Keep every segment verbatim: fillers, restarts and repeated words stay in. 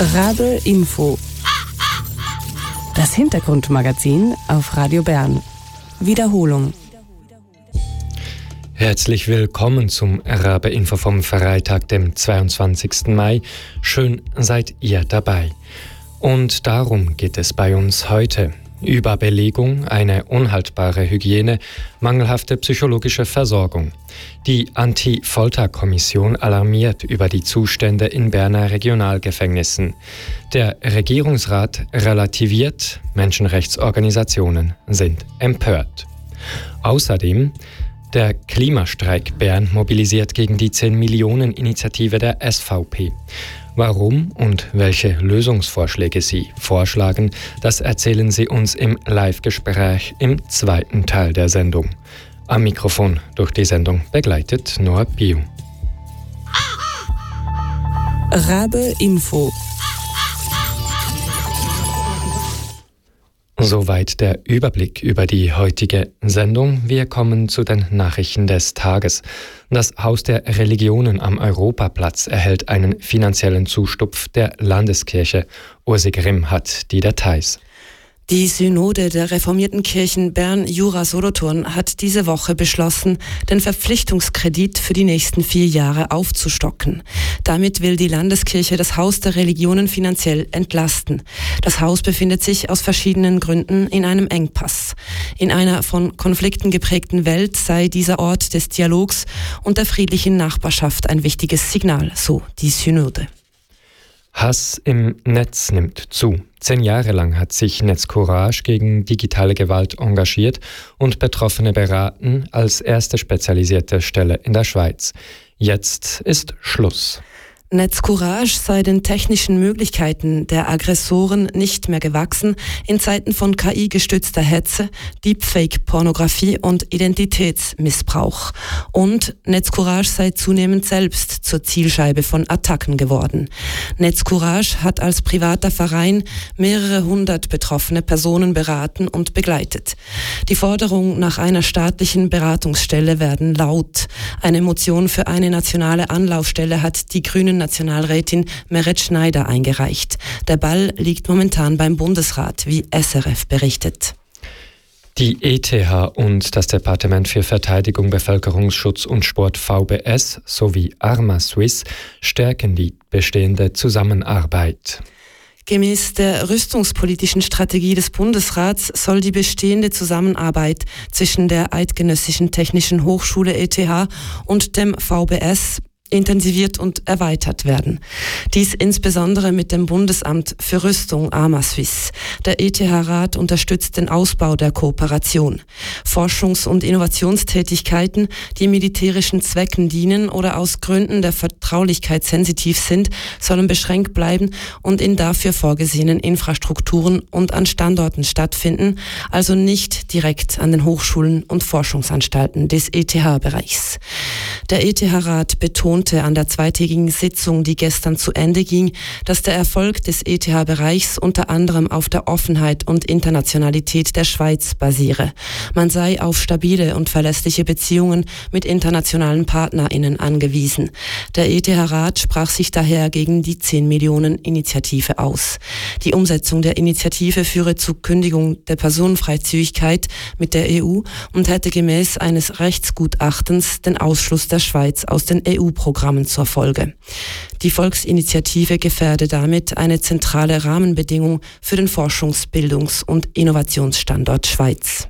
Rabe Info. Das Hintergrundmagazin auf Radio Bern. Wiederholung. Herzlich willkommen zum Rabe Info vom Freitag, dem zweiundzwanzigsten Mai. Schön seid ihr dabei. Und darum geht es bei uns heute. Überbelegung, eine unhaltbare Hygiene, mangelhafte psychologische Versorgung. Die Anti-Folter-Kommission alarmiert über die Zustände in Berner Regionalgefängnissen. Der Regierungsrat relativiert, Menschenrechtsorganisationen sind empört. Außerdem der Klimastreik Bern mobilisiert gegen die zehn-Millionen-Initiative der S V P. Warum und welche Lösungsvorschläge sie vorschlagen, das erzählen sie uns im Live-Gespräch im zweiten Teil der Sendung. Am Mikrofon durch die Sendung begleitet Noah Piu. Rabe Info. Soweit der Überblick über die heutige Sendung. Wir kommen zu den Nachrichten des Tages. Das Haus der Religionen am Europaplatz erhält einen finanziellen Zustupf der Landeskirche. Ursi Grimm hat die Details. Die Synode der reformierten Kirchen Bern-Jura-Solothurn hat diese Woche beschlossen, den Verpflichtungskredit für die nächsten vier Jahre aufzustocken. Damit will die Landeskirche das Haus der Religionen finanziell entlasten. Das Haus befindet sich aus verschiedenen Gründen in einem Engpass. In einer von Konflikten geprägten Welt sei dieser Ort des Dialogs und der friedlichen Nachbarschaft ein wichtiges Signal, so die Synode. Hass im Netz nimmt zu. Zehn Jahre lang hat sich Netzcourage gegen digitale Gewalt engagiert und Betroffene beraten als erste spezialisierte Stelle in der Schweiz. Jetzt ist Schluss. Netzcourage sei den technischen Möglichkeiten der Aggressoren nicht mehr gewachsen in Zeiten von K I-gestützter Hetze, Deepfake-Pornografie und Identitätsmissbrauch. Und Netzcourage sei zunehmend selbst zur Zielscheibe von Attacken geworden. Netzcourage hat als privater Verein mehrere hundert betroffene Personen beraten und begleitet. Die Forderung nach einer staatlichen Beratungsstelle werden laut. Eine Motion für eine nationale Anlaufstelle hat die Grünen Nationalrätin Meret Schneider eingereicht. Der Ball liegt momentan beim Bundesrat, wie S R F berichtet. Die E T H und das Departement für Verteidigung, Bevölkerungsschutz und Sport V B S sowie Arma Suisse stärken die bestehende Zusammenarbeit. Gemäß der rüstungspolitischen Strategie des Bundesrats soll die bestehende Zusammenarbeit zwischen der Eidgenössischen Technischen Hochschule E T H und dem V B S intensiviert und erweitert werden. Dies insbesondere mit dem Bundesamt für Rüstung Arma Suisse. Der E T H-Rat unterstützt den Ausbau der Kooperation. Forschungs- und Innovationstätigkeiten, die militärischen Zwecken dienen oder aus Gründen der Vertraulichkeit sensitiv sind, sollen beschränkt bleiben und in dafür vorgesehenen Infrastrukturen und an Standorten stattfinden, also nicht direkt an den Hochschulen und Forschungsanstalten des E T H-Bereichs. Der E T H-Rat betont an der zweitägigen Sitzung, die gestern zu Ende ging, dass der Erfolg des E T H-Bereichs unter anderem auf der Offenheit und Internationalität der Schweiz basiere. Man sei auf stabile und verlässliche Beziehungen mit internationalen PartnerInnen angewiesen. Der E T H-Rat sprach sich daher gegen die zehn-Millionen-Initiative aus. Die Umsetzung der Initiative führe zu Kündigung der Personenfreizügigkeit mit der E U und hätte gemäß eines Rechtsgutachtens den Ausschluss der Schweiz aus den E U-Programmen zur Folge. Die Volksinitiative gefährde damit eine zentrale Rahmenbedingung für den Forschungs-, Bildungs- und Innovationsstandort Schweiz.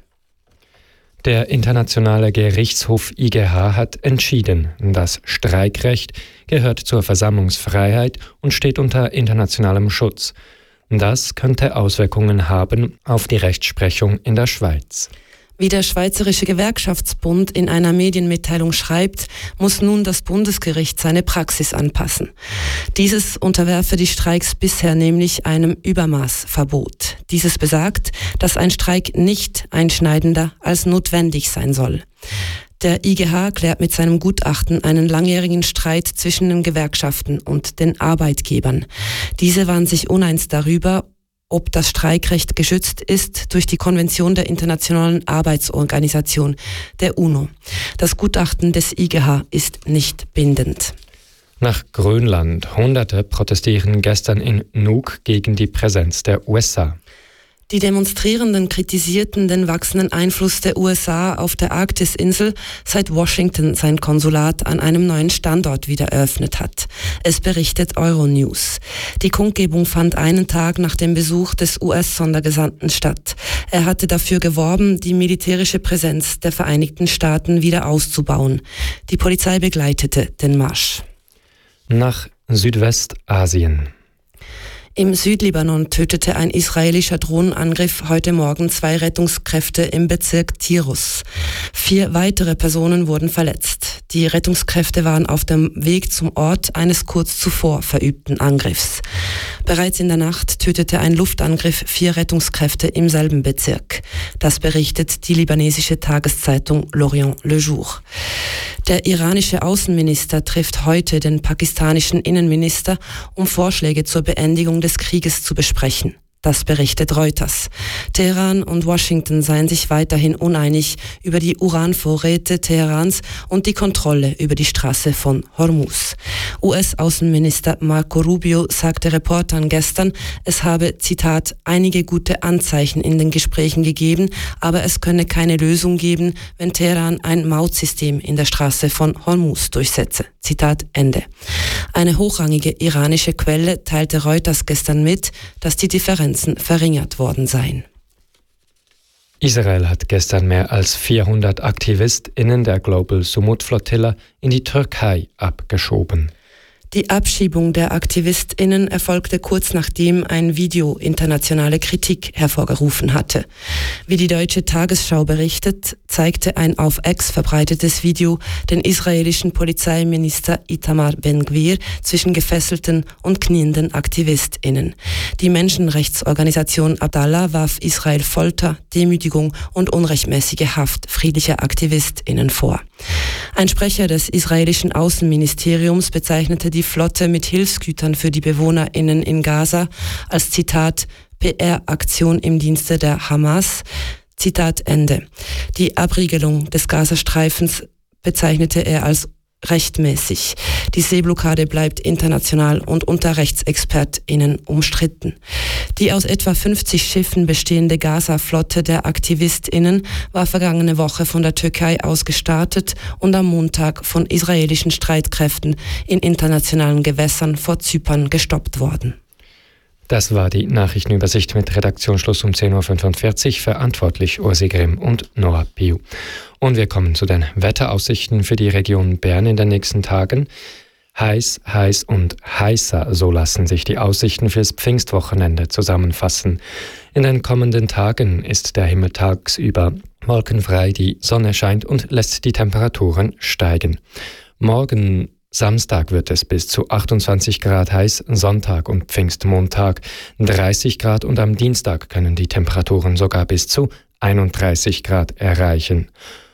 Der Internationale Gerichtshof I G H hat entschieden, das Streikrecht gehört zur Versammlungsfreiheit und steht unter internationalem Schutz. Das könnte Auswirkungen haben auf die Rechtsprechung in der Schweiz. Wie der Schweizerische Gewerkschaftsbund in einer Medienmitteilung schreibt, muss nun das Bundesgericht seine Praxis anpassen. Dieses unterwerfe die Streiks bisher nämlich einem Übermaßverbot. Dieses besagt, dass ein Streik nicht einschneidender als notwendig sein soll. Der I G H klärt mit seinem Gutachten einen langjährigen Streit zwischen den Gewerkschaften und den Arbeitgebern. Diese waren sich uneins darüber, ob das Streikrecht geschützt ist durch die Konvention der Internationalen Arbeitsorganisation, der UNO. Das Gutachten des I G H ist nicht bindend. Nach Grönland. Hunderte protestieren gestern in Nuuk gegen die Präsenz der U S A. Die Demonstrierenden kritisierten den wachsenden Einfluss der U S A auf der Arktisinsel, seit Washington sein Konsulat an einem neuen Standort wieder eröffnet hat. Es berichtet Euronews. Die Kundgebung fand einen Tag nach dem Besuch des U S-Sondergesandten statt. Er hatte dafür geworben, die militärische Präsenz der Vereinigten Staaten wieder auszubauen. Die Polizei begleitete den Marsch. Nach Südwestasien. Im Südlibanon tötete ein israelischer Drohnenangriff heute Morgen zwei Rettungskräfte im Bezirk Tirus. Vier weitere Personen wurden verletzt. Die Rettungskräfte waren auf dem Weg zum Ort eines kurz zuvor verübten Angriffs. Bereits in der Nacht tötete ein Luftangriff vier Rettungskräfte im selben Bezirk. Das berichtet die libanesische Tageszeitung L'Orient Le Jour. Der iranische Außenminister trifft heute den pakistanischen Innenminister, um Vorschläge zur Beendigung des Krieges zu besprechen. Das berichtet Reuters. Teheran und Washington seien sich weiterhin uneinig über die Uranvorräte Teherans und die Kontrolle über die Straße von Hormuz. U S-Außenminister Marco Rubio sagte Reportern gestern, es habe, Zitat, einige gute Anzeichen in den Gesprächen gegeben, aber es könne keine Lösung geben, wenn Teheran ein Mautsystem in der Straße von Hormuz durchsetze. Zitat Ende. Eine hochrangige iranische Quelle teilte Reuters gestern mit, dass die Differenzen verringert worden seien. Israel hat gestern mehr als vierhundert AktivistInnen der Global Sumud-Flottille in die Türkei abgeschoben. Die Abschiebung der AktivistInnen erfolgte kurz nachdem ein Video internationale Kritik hervorgerufen hatte. Wie die Deutsche Tagesschau berichtet, zeigte ein auf X verbreitetes Video den israelischen Polizeiminister Itamar Ben-Gvir zwischen gefesselten und knienden AktivistInnen. Die Menschenrechtsorganisation Abdallah warf Israel Folter, Demütigung und unrechtmäßige Haft friedlicher AktivistInnen vor. Ein Sprecher des israelischen Außenministeriums bezeichnete die Flotte mit Hilfsgütern für die BewohnerInnen in Gaza als, Zitat, P R-Aktion im Dienste der Hamas. Zitat Ende. Die Abriegelung des Gazastreifens bezeichnete er als rechtmäßig. Die Seeblockade bleibt international und unter RechtsexpertInnen umstritten. Die aus etwa fünfzig Schiffen bestehende Gaza-Flotte der AktivistInnen war vergangene Woche von der Türkei aus gestartet und am Montag von israelischen Streitkräften in internationalen Gewässern vor Zypern gestoppt worden. Das war die Nachrichtenübersicht mit Redaktionsschluss um zehn Uhr fünfundvierzig, verantwortlich Ursi Grimm und Noah Piu. Und wir kommen zu den Wetteraussichten für die Region Bern in den nächsten Tagen. Heiß, heiß und heißer, so lassen sich die Aussichten fürs Pfingstwochenende zusammenfassen. In den kommenden Tagen ist der Himmel tagsüber wolkenfrei, die Sonne scheint und lässt die Temperaturen steigen. Morgen Samstag wird es bis zu achtundzwanzig Grad heiß, Sonntag und Pfingstmontag dreißig Grad und am Dienstag können die Temperaturen sogar bis zu einunddreißig Grad erreichen.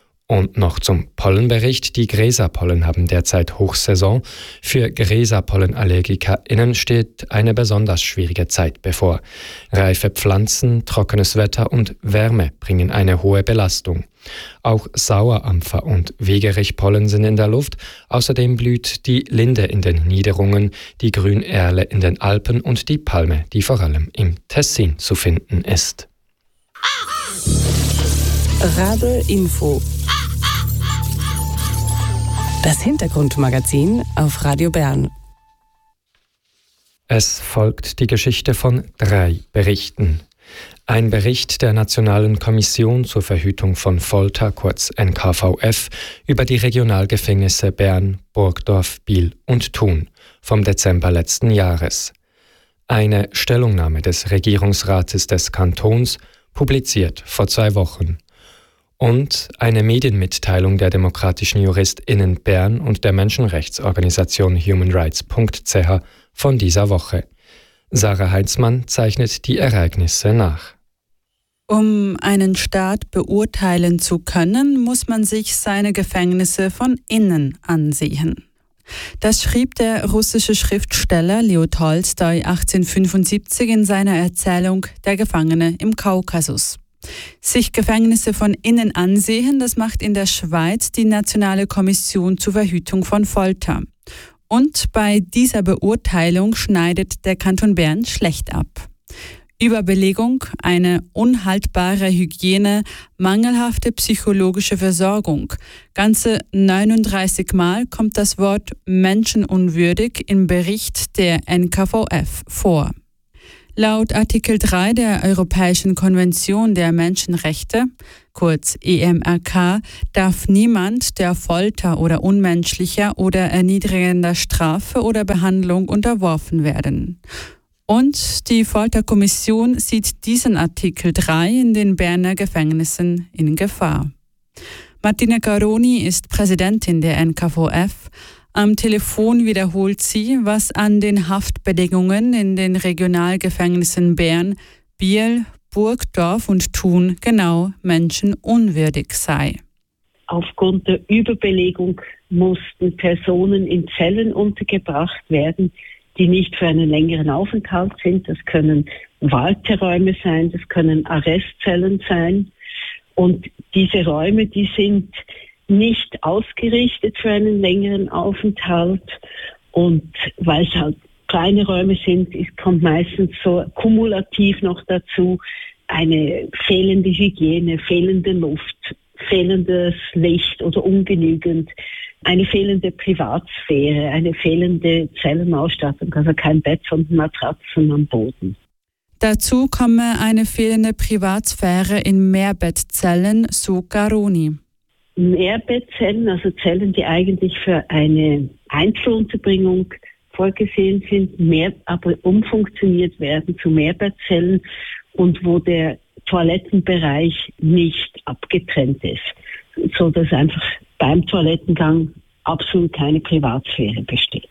Und noch zum Pollenbericht. Die Gräserpollen haben derzeit Hochsaison. Für GräserpollenallergikerInnen steht eine besonders schwierige Zeit bevor. Reife Pflanzen, trockenes Wetter und Wärme bringen eine hohe Belastung. Auch Sauerampfer und Wegerichpollen sind in der Luft. Außerdem blüht die Linde in den Niederungen, die Grünerle in den Alpen und die Palme, die vor allem im Tessin zu finden ist. Rabe Info. Das Hintergrundmagazin auf Radio Bern. Es folgt die Geschichte von drei Berichten. Ein Bericht der Nationalen Kommission zur Verhütung von Folter, kurz N K V F, über die Regionalgefängnisse Bern, Burgdorf, Biel und Thun vom Dezember letzten Jahres. Eine Stellungnahme des Regierungsrates des Kantons, publiziert vor zwei Wochen. Und eine Medienmitteilung der demokratischen JuristInnen Bern und der Menschenrechtsorganisation humanrights punkt c h von dieser Woche. Sarah Heinzmann zeichnet die Ereignisse nach. Um einen Staat beurteilen zu können, muss man sich seine Gefängnisse von innen ansehen. Das schrieb der russische Schriftsteller Leo Tolstoi achtzehnhundertfünfundsiebzig in seiner Erzählung Der Gefangene im Kaukasus. Sich Gefängnisse von innen ansehen, das macht in der Schweiz die Nationale Kommission zur Verhütung von Folter. Und bei dieser Beurteilung schneidet der Kanton Bern schlecht ab. Überbelegung, eine unhaltbare Hygiene, mangelhafte psychologische Versorgung. Ganze neununddreißig Mal kommt das Wort menschenunwürdig im Bericht der N K V F vor. Laut Artikel drei der Europäischen Konvention der Menschenrechte, kurz E M R K, darf niemand der Folter oder unmenschlicher oder erniedrigender Strafe oder Behandlung unterworfen werden. Und die Folterkommission sieht diesen Artikel drei in den Berner Gefängnissen in Gefahr. Martina Garoni ist Präsidentin der N K V F. Am Telefon wiederholt sie, was an den Haftbedingungen in den Regionalgefängnissen Bern, Biel, Burgdorf und Thun genau menschenunwürdig sei. Aufgrund der Überbelegung mussten Personen in Zellen untergebracht werden, die nicht für einen längeren Aufenthalt sind. Das können Warteräume sein, das können Arrestzellen sein. Und diese Räume, die sind nicht ausgerichtet für einen längeren Aufenthalt. Und weil es halt kleine Räume sind, es kommt meistens so kumulativ noch dazu eine fehlende Hygiene, fehlende Luft, fehlendes Licht oder ungenügend, eine fehlende Privatsphäre, eine fehlende Zellenausstattung, also kein Bett, sondern Matratzen am Boden. Dazu komme eine fehlende Privatsphäre in Mehrbettzellen, so Garoni. Mehrbettzellen, also Zellen, die eigentlich für eine Einzelunterbringung vorgesehen sind, mehr, aber umfunktioniert werden zu Mehrbettzellen und wo der Toilettenbereich nicht abgetrennt ist, so dass einfach beim Toilettengang absolut keine Privatsphäre besteht.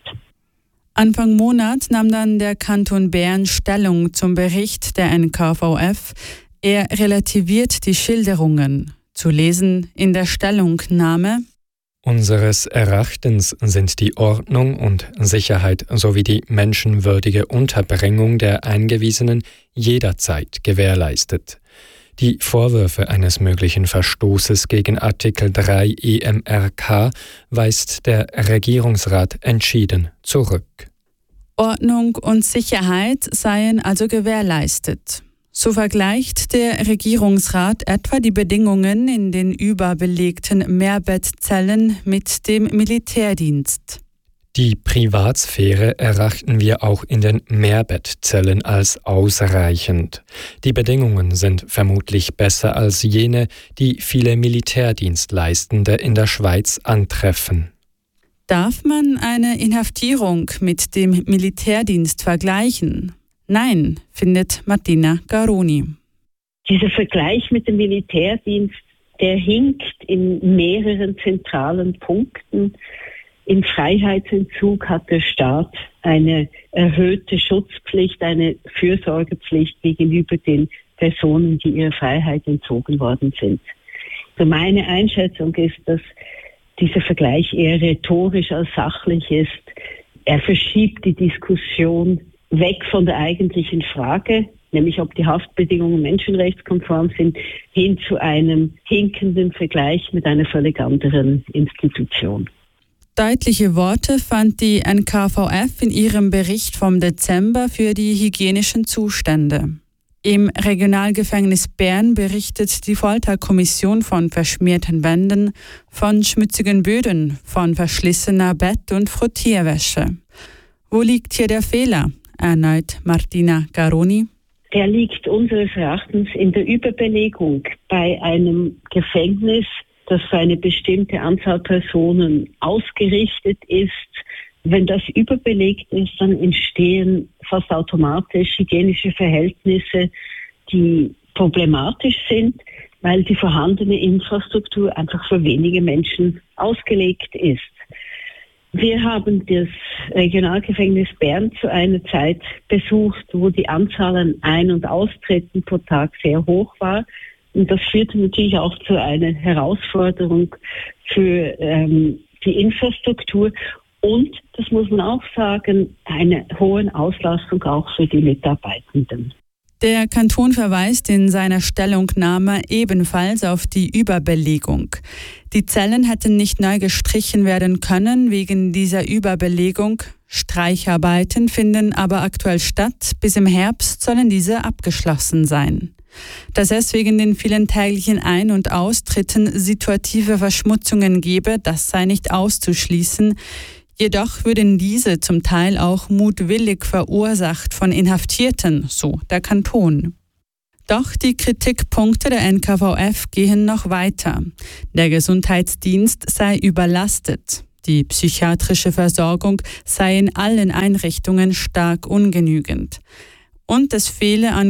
Anfang Monat nahm dann der Kanton Bern Stellung zum Bericht der N K V F. Er relativiert die Schilderungen. Zu lesen in der Stellungnahme: Unseres Erachtens sind die Ordnung und Sicherheit sowie die menschenwürdige Unterbringung der Eingewiesenen jederzeit gewährleistet. Die Vorwürfe eines möglichen Verstoßes gegen Artikel drei E M R K weist der Regierungsrat entschieden zurück. Ordnung und Sicherheit seien also gewährleistet. So vergleicht der Regierungsrat etwa die Bedingungen in den überbelegten Mehrbettzellen mit dem Militärdienst. Die Privatsphäre erachten wir auch in den Mehrbettzellen als ausreichend. Die Bedingungen sind vermutlich besser als jene, die viele Militärdienstleistende in der Schweiz antreffen. Darf man eine Inhaftierung mit dem Militärdienst vergleichen? Nein, findet Martina Garoni. Dieser Vergleich mit dem Militärdienst, der hinkt in mehreren zentralen Punkten. Im Freiheitsentzug hat der Staat eine erhöhte Schutzpflicht, eine Fürsorgepflicht gegenüber den Personen, die ihrer Freiheit entzogen worden sind. Also meine Einschätzung ist, dass dieser Vergleich eher rhetorisch als sachlich ist. Er verschiebt die Diskussion weg von der eigentlichen Frage, nämlich ob die Haftbedingungen menschenrechtskonform sind, hin zu einem hinkenden Vergleich mit einer völlig anderen Institution. Deutliche Worte fand die N K V F in ihrem Bericht vom Dezember für die hygienischen Zustände. Im Regionalgefängnis Bern berichtet die Folterkommission von verschmierten Wänden, von schmutzigen Böden, von verschlissener Bett- und Frottierwäsche. Wo liegt hier der Fehler? Erneut Martina Garoni. Der liegt unseres Erachtens in der Überbelegung bei einem Gefängnis, das für eine bestimmte Anzahl Personen ausgerichtet ist. Wenn das überbelegt ist, dann entstehen fast automatisch hygienische Verhältnisse, die problematisch sind, weil die vorhandene Infrastruktur einfach für wenige Menschen ausgelegt ist. Wir haben das Regionalgefängnis Bern zu einer Zeit besucht, wo die Anzahl an Ein- und Austritten pro Tag sehr hoch war. Und das führte natürlich auch zu einer Herausforderung für ähm, die Infrastruktur und, das muss man auch sagen, einer hohen Auslastung auch für die Mitarbeitenden. Der Kanton verweist in seiner Stellungnahme ebenfalls auf die Überbelegung. Die Zellen hätten nicht neu gestrichen werden können wegen dieser Überbelegung. Streicharbeiten finden aber aktuell statt. Bis im Herbst sollen diese abgeschlossen sein. Dass es wegen den vielen täglichen Ein- und Austritten situative Verschmutzungen gebe, das sei nicht auszuschließen. Jedoch würden diese zum Teil auch mutwillig verursacht von Inhaftierten, so der Kanton. Doch die Kritikpunkte der N K V F gehen noch weiter. Der Gesundheitsdienst sei überlastet. Die psychiatrische Versorgung sei in allen Einrichtungen stark ungenügend. Und es fehle an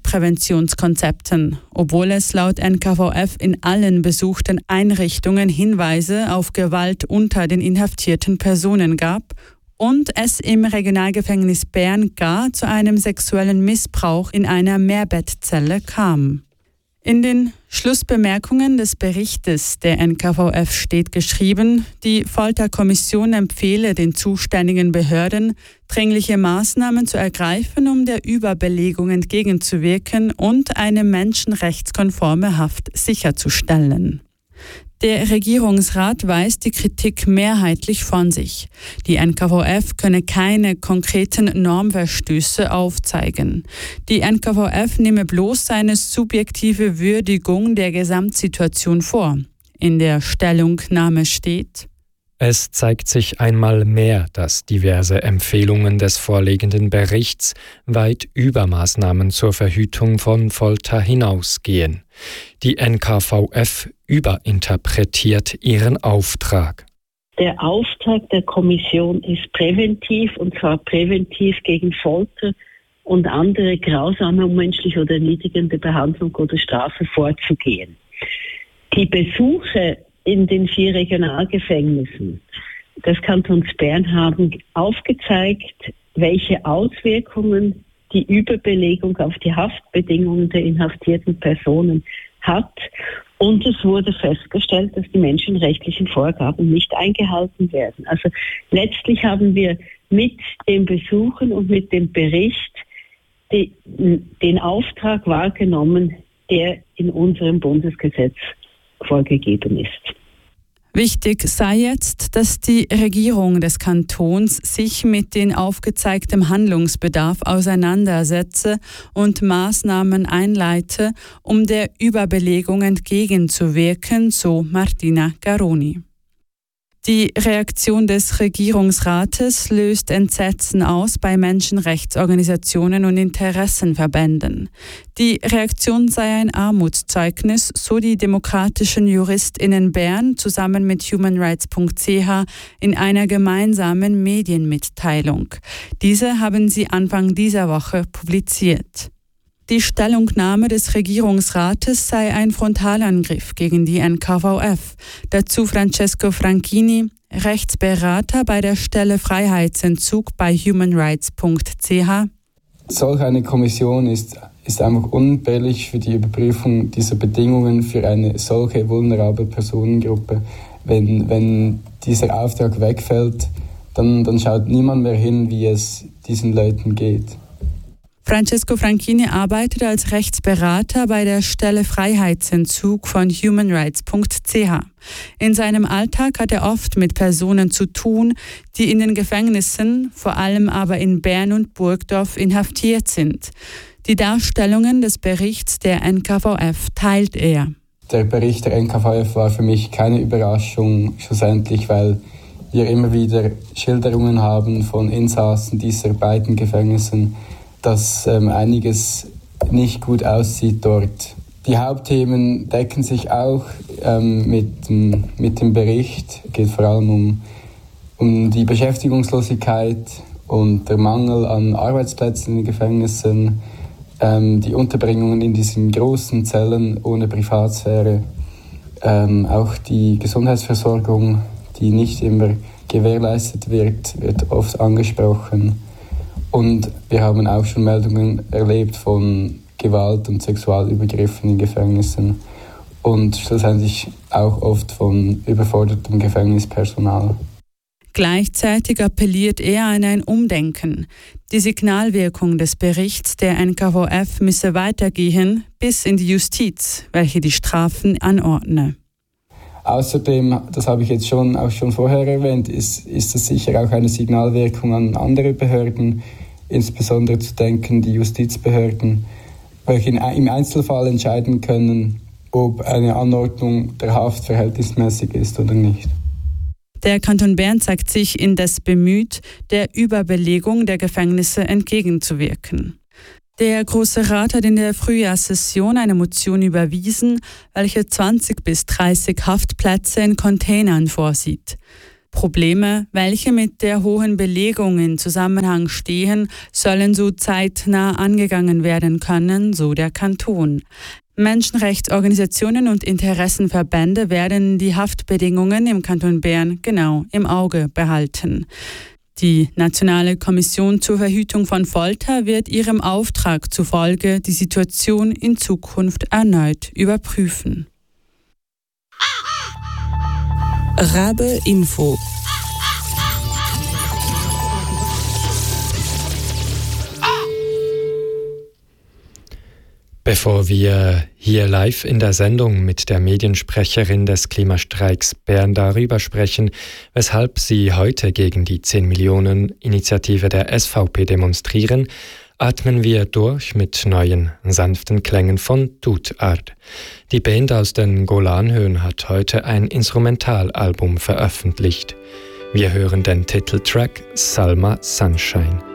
Gewaltpräventionskonzepten, obwohl es laut N K V F in allen besuchten Einrichtungen Hinweise auf Gewalt unter den inhaftierten Personen gab und es im Regionalgefängnis Bern gar zu einem sexuellen Missbrauch in einer Mehrbettzelle kam. In den Schlussbemerkungen des Berichtes der N K V F steht geschrieben, die Folterkommission empfehle den zuständigen Behörden, dringliche Maßnahmen zu ergreifen, um der Überbelegung entgegenzuwirken und eine menschenrechtskonforme Haft sicherzustellen. Der Regierungsrat weist die Kritik mehrheitlich von sich. Die N K V F könne keine konkreten Normverstöße aufzeigen. Die N K V F nehme bloß eine subjektive Würdigung der Gesamtsituation vor. In der Stellungnahme steht: Es zeigt sich einmal mehr, dass diverse Empfehlungen des vorliegenden Berichts weit über Maßnahmen zur Verhütung von Folter hinausgehen. Die N K V F überinterpretiert ihren Auftrag. Der Auftrag der Kommission ist präventiv, und zwar präventiv gegen Folter und andere grausame, unmenschliche oder erniedrigende Behandlung oder Strafe vorzugehen. Die Besuche in den vier Regionalgefängnissen des Kantons Bern haben aufgezeigt, welche Auswirkungen die Überbelegung auf die Haftbedingungen der inhaftierten Personen hat. Und es wurde festgestellt, dass die menschenrechtlichen Vorgaben nicht eingehalten werden. Also letztlich haben wir mit den Besuchen und mit dem Bericht die, den Auftrag wahrgenommen, der in unserem Bundesgesetz vorgegeben ist. Wichtig sei jetzt, dass die Regierung des Kantons sich mit dem aufgezeigten Handlungsbedarf auseinandersetze und Maßnahmen einleite, um der Überbelegung entgegenzuwirken, so Martina Garoni. Die Reaktion des Regierungsrates löst Entsetzen aus bei Menschenrechtsorganisationen und Interessenverbänden. Die Reaktion sei ein Armutszeugnis, so die demokratischen JuristInnen Bern zusammen mit human rights punkt c h in einer gemeinsamen Medienmitteilung. Diese haben sie Anfang dieser Woche publiziert. Die Stellungnahme des Regierungsrates sei ein Frontalangriff gegen die N K V F. Dazu Francesco Franchini, Rechtsberater bei der Stelle Freiheitsentzug bei human rights punkt c h. Solch eine Kommission ist, ist einfach unbillig für die Überprüfung dieser Bedingungen für eine solche vulnerable Personengruppe. Wenn, wenn dieser Auftrag wegfällt, dann, dann schaut niemand mehr hin, wie es diesen Leuten geht. Francesco Franchini arbeitet als Rechtsberater bei der Stelle Freiheitsentzug von human rights punkt c h. In seinem Alltag hat er oft mit Personen zu tun, die in den Gefängnissen, vor allem aber in Bern und Burgdorf, inhaftiert sind. Die Darstellungen des Berichts der N K V F teilt er. Der Bericht der N K V F war für mich keine Überraschung, schlussendlich, weil wir immer wieder Schilderungen haben von Insassen dieser beiden Gefängnisse, dass ähm, einiges nicht gut aussieht dort. Die Hauptthemen decken sich auch ähm, mit, mit dem Bericht. Es geht vor allem um, um die Beschäftigungslosigkeit und der Mangel an Arbeitsplätzen in den Gefängnissen, ähm, die Unterbringungen in diesen großen Zellen ohne Privatsphäre, ähm, auch die Gesundheitsversorgung, die nicht immer gewährleistet wird, wird oft angesprochen. Und wir haben auch schon Meldungen erlebt von Gewalt und Sexualübergriffen in Gefängnissen und schlussendlich auch oft von überfordertem Gefängnispersonal. Gleichzeitig appelliert er an ein Umdenken. Die Signalwirkung des Berichts der N K V F müsse weitergehen bis in die Justiz, welche die Strafen anordne. Außerdem, das habe ich jetzt schon auch schon vorher erwähnt, ist, ist es sicher auch eine Signalwirkung an andere Behörden, insbesondere zu denken die Justizbehörden, welche im Einzelfall entscheiden können, ob eine Anordnung der Haft verhältnismäßig ist oder nicht. Der Kanton Bern zeigt sich indes bemüht, der Überbelegung der Gefängnisse entgegenzuwirken. Der Grosse Rat hat in der Frühjahrssession eine Motion überwiesen, welche zwanzig bis dreißig Haftplätze in Containern vorsieht. Probleme, welche mit der hohen Belegung in Zusammenhang stehen, sollen so zeitnah angegangen werden können, so der Kanton. Menschenrechtsorganisationen und Interessenverbände werden die Haftbedingungen im Kanton Bern genau im Auge behalten. Die Nationale Kommission zur Verhütung von Folter wird ihrem Auftrag zufolge die Situation in Zukunft erneut überprüfen. Rabe Info. Bevor wir hier live in der Sendung mit der Mediensprecherin des Klimastreiks Bern darüber sprechen, weshalb sie heute gegen die zehn Millionen Initiative der S V P demonstrieren, atmen wir durch mit neuen, sanften Klängen von Tutart. Die Band aus den Golanhöhen hat heute ein Instrumentalalbum veröffentlicht. Wir hören den Titeltrack Salma Sunshine.